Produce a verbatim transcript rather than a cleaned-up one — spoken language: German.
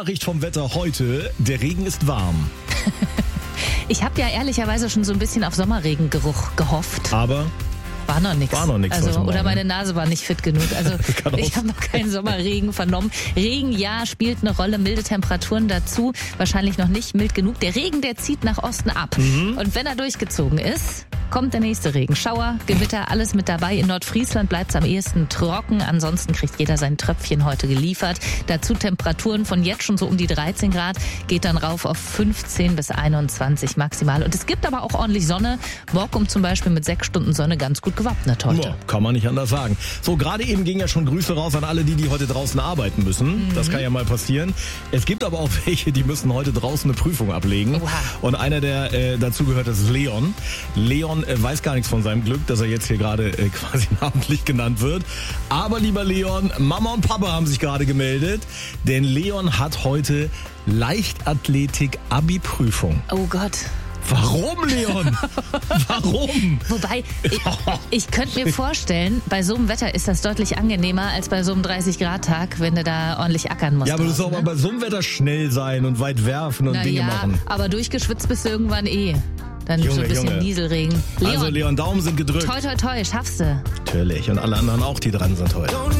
Nachricht vom Wetter heute. Der Regen ist warm. Ich habe ja ehrlicherweise schon so ein bisschen auf Sommerregengeruch gehofft. Aber war noch nichts. War noch nichts. Also, oder meine Nase war nicht fit genug. Also ich habe noch keinen Sommerregen vernommen. Regen, ja, spielt eine Rolle. Milde Temperaturen dazu. Wahrscheinlich noch nicht mild genug. Der Regen, der zieht nach Osten ab. Mhm. Und wenn er durchgezogen ist, kommt der nächste Regen. Schauer, Gewitter, alles mit dabei. In Nordfriesland bleibt es am ehesten trocken. Ansonsten kriegt jeder sein Tröpfchen heute geliefert. Dazu Temperaturen von jetzt schon so um die dreizehn Grad. Geht dann rauf auf fünfzehn bis einundzwanzig maximal. Und es gibt aber auch ordentlich Sonne. Borkum zum Beispiel mit sechs Stunden Sonne ganz gut gewappnet heute. Ja, kann man nicht anders sagen. So, gerade eben gingen ja schon Grüße raus an alle, die, die heute draußen arbeiten müssen. Mhm. Das kann ja mal passieren. Es gibt aber auch welche, die müssen heute draußen eine Prüfung ablegen. Oha. Und einer, der äh, dazu gehört, das ist Leon. Leon äh, weiß gar nichts von seinem Glück, dass er jetzt hier gerade äh, quasi namentlich genannt wird. Aber lieber Leon, Mama und Papa haben sich gerade gemeldet, denn Leon hat heute Leichtathletik-Abi-Prüfung. Oh Gott. Warum, Leon? Warum? Wobei, ich, ich könnte mir vorstellen, bei so einem Wetter ist das deutlich angenehmer als bei so einem dreißig Grad Tag, wenn du da ordentlich ackern musst. Ja, aber du sollst ne? auch mal bei so einem Wetter schnell sein und weit werfen und Na Dinge ja, machen. Aber durchgeschwitzt bist du irgendwann eh. Dann Junge, so ein bisschen Junge. Nieselregen. Leon, Also Leon, Daumen sind gedrückt. toi toi toi, schaffst du. Natürlich. Und alle anderen auch, die dran sind heute.